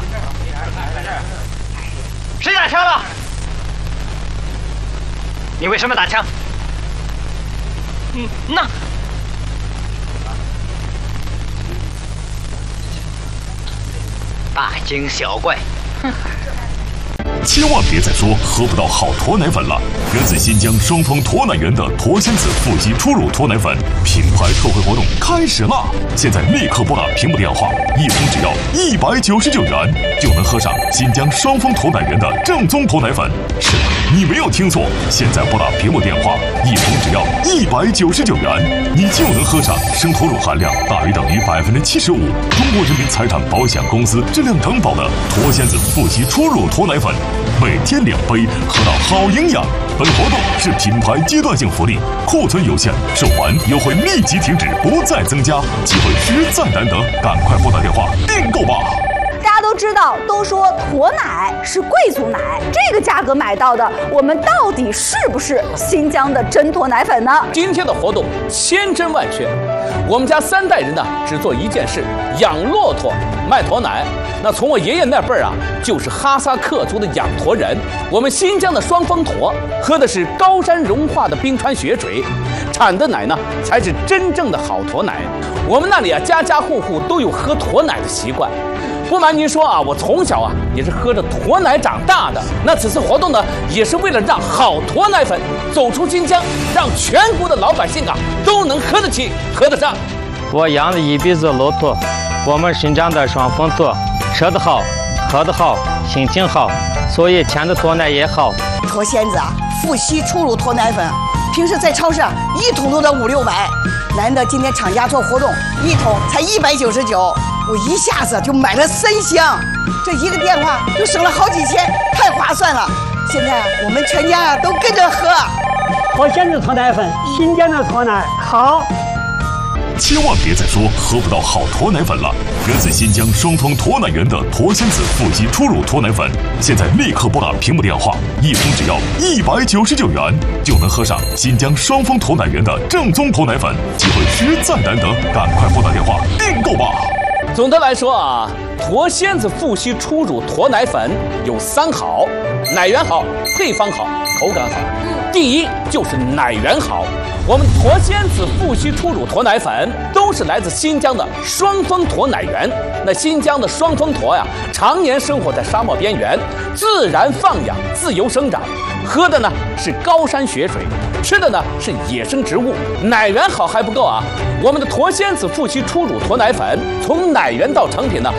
谁打枪了？你为什么打枪？那大惊小怪，哼！ 千万别再说喝不到好驼奶粉了！源自新疆双峰驼奶园的驼仙子富硒初乳驼奶粉品牌特惠活动开始啦！现在立刻拨打屏幕电话，一瓶只要199元，就能喝上新疆双峰驼奶园的正宗驼奶粉。是的，你没有听错，现在拨打屏幕电话，一瓶只要199元，你就能喝上生驼乳含量大于等于75%，中国人民财产保险公司质量承保的驼仙子富硒初乳驼奶粉。每天2杯，喝到好营养。本活动是品牌阶段性福利，库存有限，售完优惠立即停止，不再增加。机会实在难得，赶快拨打电话订购吧！ 大家都知道，都说驼奶是贵族奶，这个价格买到的，我们到底是不是新疆的真驼奶粉呢？ 今天的活动千真万确，我们家3代人呢只做一件事：养骆驼，卖驼奶。那从我爷爷那辈儿啊，就是哈萨克族的养驼人。我们新疆的双峰驼喝的是高山融化的冰川雪水，产的奶呢才是真正的好驼奶。我们那里啊，家家户户都有喝驼奶的习惯。不瞒您说啊，我从小啊也是喝着驼奶长大的。那此次活动呢，也是为了让好驼奶粉走出新疆，让全国的老百姓啊都能喝得起、喝得上。 我养了一辈子骆驼，我们新疆的双峰驼，吃得好，喝得好，心情好，所以甜的驼奶也好。 驼仙子啊，富硒初乳驼奶粉，平时在超市啊1桶都得500-600，难得今天厂家做活动，1桶才199，我一下子就买了3箱，这一个电话就省了好几千，太划算了。现在我们全家啊都跟着喝。 驼仙子驼奶粉，新疆的驼奶好。 千万别再说喝不到好驼奶粉了！源自新疆双峰驼奶园的驼仙子富硒初乳驼奶粉，现在立刻拨打屏幕电话，一瓶只要199元，就能喝上新疆双峰驼奶园的正宗驼奶粉。机会实在难得，赶快拨打电话订购吧！ 总的来说啊，驼仙子富硒初乳驼奶粉有3好：奶源好，配方好，口感好。第一就是奶源好。我们驼仙子富硒初乳驼奶粉都是来自新疆的双峰驼奶源。那新疆的双峰驼呀，常年生活在沙漠边缘，自然放养，自由生长，喝的呢是高山雪水，吃的呢是野生植物。奶源好还不够啊，我们的驼仙子富硒初乳驼奶粉从奶源到成品呢，